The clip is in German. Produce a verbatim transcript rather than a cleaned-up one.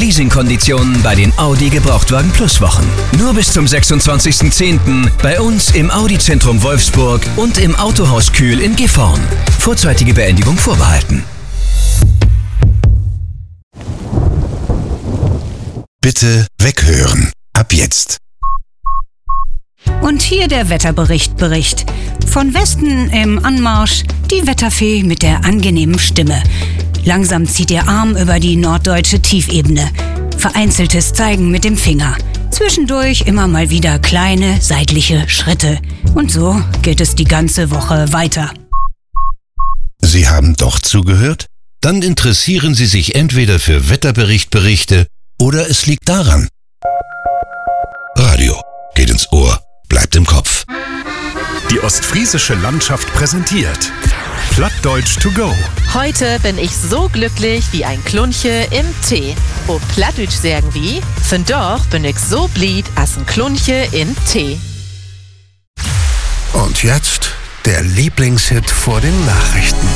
Leasingkonditionen bei den Audi Gebrauchtwagen Plus Wochen. Nur bis zum sechsundzwanzigsten zehnten bei uns im Audi-Zentrum Wolfsburg und im Autohaus Kühl in Gifhorn. Vorzeitige Beendigung vorbehalten. Bitte weghören. Ab jetzt. Und hier der Wetterbericht Bericht. Von Westen im Anmarsch die Wetterfee mit der angenehmen Stimme. Langsam zieht ihr Arm über die norddeutsche Tiefebene. Vereinzeltes Zeigen mit dem Finger. Zwischendurch immer mal wieder kleine seitliche Schritte. Und so geht es die ganze Woche weiter. Sie haben doch zugehört? Dann interessieren Sie sich entweder für Wetterberichtberichte oder es liegt daran. Radio geht ins Ohr, bleibt im Kopf. Die ostfriesische Landschaft präsentiert Plattdeutsch to go. Heute bin ich so glücklich wie ein Klunche im Tee. O Plattdeutsch sagen wie, von doch bin ich so blied as ein Klunche in Tee. Und jetzt der Lieblingshit vor den Nachrichten.